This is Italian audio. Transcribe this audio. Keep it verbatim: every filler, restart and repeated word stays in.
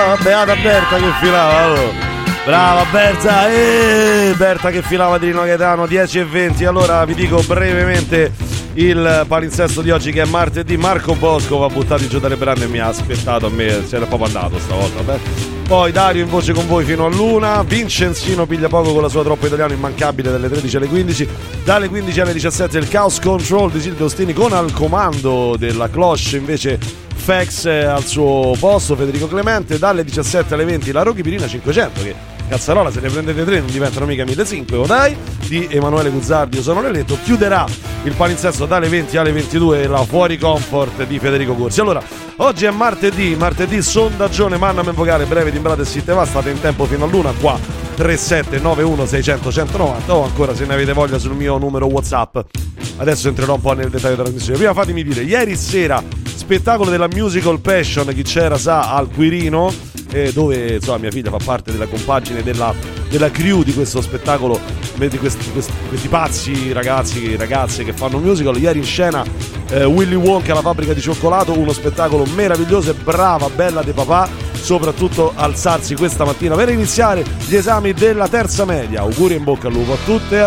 Beata, beata Berta che filava, oh. Brava Berta, eh, Berta che filava di Rino Gaetano, dieci e venti. Allora vi dico brevemente il palinsesto di oggi, che è martedì. Marco Bosco va buttati giù dalle brande e mi ha aspettato a me, si era proprio andato stavolta, beh. Poi Dario in voce con voi fino all'una, Vincenzino piglia poco con la sua troppo italiano immancabile dalle tredici alle quindici, dalle quindici alle diciassette il Chaos Control di Silvio Ostini con al comando della cloche invece Fex al suo posto, Federico Clemente, dalle diciassette alle venti la Rocky Pirina cinquecento, che cazzarola se ne prendete tre non diventano mica millecinquecento, o dai, di Emanuele Guzzardi, io sono Leletto. Chiuderà il palinsesto dalle venti alle ventidue la Fuori Comfort di Federico Corsi. Allora, oggi è martedì, martedì sondaggione, mandami in vocale breve, timbrate e si te va, state in tempo fino all'una qua, tre sette nove uno sei zero zero uno zero nove, o ancora se ne avete voglia sul mio numero WhatsApp. Adesso entrerò un po' nel dettaglio della trasmissione. Prima fatemi dire, ieri sera spettacolo della Musical Passion, chi c'era sa, al Quirino, eh, dove insomma mia figlia fa parte della compagine della, della crew di questo spettacolo, di questi, questi, questi pazzi ragazzi ragazze che fanno musical. Ieri in scena eh, Willy Wonka, la fabbrica di cioccolato, uno spettacolo meraviglioso e brava, bella de papà, soprattutto alzarsi questa mattina per iniziare gli esami della terza media. Auguri e in bocca al lupo a tutte.